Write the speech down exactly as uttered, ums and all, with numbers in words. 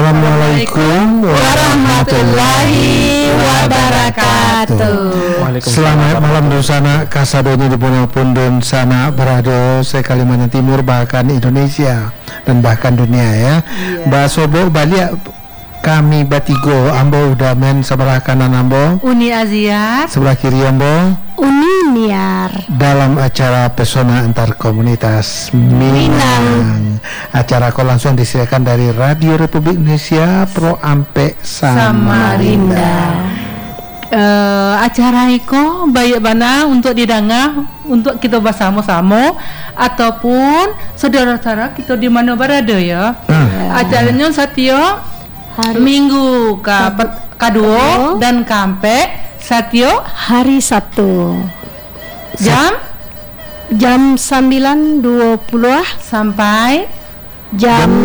Assalamualaikum warahmatullahi wabarakatuh. Selamat malam Donsana kasadonyo dipunapun Donsana berado se Kalimantan Timur bahkan Indonesia dan bahkan dunia ya. Yeah. Mbak Sobo balik kami batigo ambo udah men sebelah kanan ambo Uni Aziat, sebelah kiri ambo Uni Niar dalam acara Pesona Antar Komunitas Minang. Minang. Acara ko langsung disiarkan dari Radio Republik Indonesia Pro Ampe Samarinda. Uh, acara iko baik bana untuk didengar untuk kita bersama-sama ataupun saudara-saudara kita di mana berada ya. Hmm. Acaranya setiap hari Minggu ka kedua dan kampe setiap hari Sabtu jam jam sembilan dua puluh sampai jam